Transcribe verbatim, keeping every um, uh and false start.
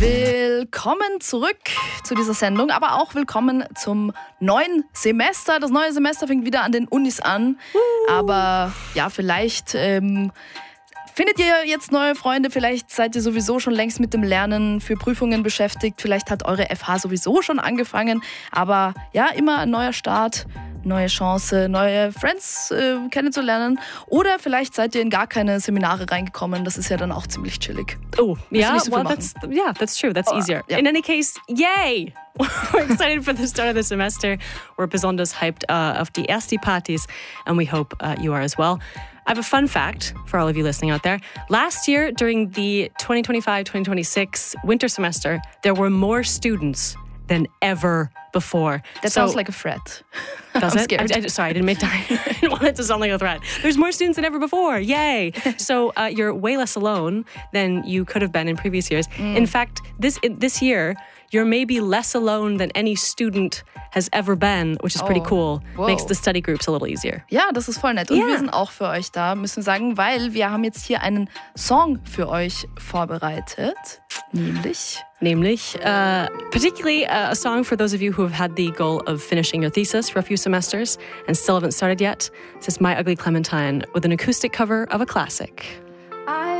Willkommen zurück zu dieser Sendung, aber auch willkommen zum neuen Semester. Das neue Semester fängt wieder an den Unis an, uh. aber ja, vielleicht ähm, findet ihr jetzt neue Freunde, vielleicht seid ihr sowieso schon längst mit dem Lernen für Prüfungen beschäftigt, vielleicht hat eure F H sowieso schon angefangen, aber ja, immer ein neuer Start. Neue Chance, neue Friends äh, kennenzulernen. Oder vielleicht seid ihr in gar keine Seminare reingekommen. Das ist ja dann auch ziemlich chillig. Oh, yeah, so well, that's, yeah, that's true. That's oh, easier. Yeah. In any case, yay! We're excited for the start of the semester. We're besonders hyped uh, auf die ersten Partys, and we hope uh, you are as well. I have a fun fact for all of you listening out there. Last year, during the twenty twenty-five twenty twenty-six winter semester, there were more students than ever before. That so, sounds like a threat. Does I'm it? scared. I, I, sorry, I didn't, make, I didn't want it to sound like a threat. There's more students than ever before. Yay! So uh, you're way less alone than you could have been in previous years. Mm. In fact, this this year, you're maybe less alone than any student has ever been, which is pretty oh. cool. Whoa. Makes the study groups a little easier. Ja, das ist voll nett. Und yeah. wir sind auch für euch da, müssen wir sagen, weil wir haben jetzt hier einen Song für euch vorbereitet. Nämlich... Nämlich, uh, particularly uh, a song for those of you who have had the goal of finishing your thesis for a few semesters and still haven't started yet. This is My Ugly Clementine with an acoustic cover of a classic.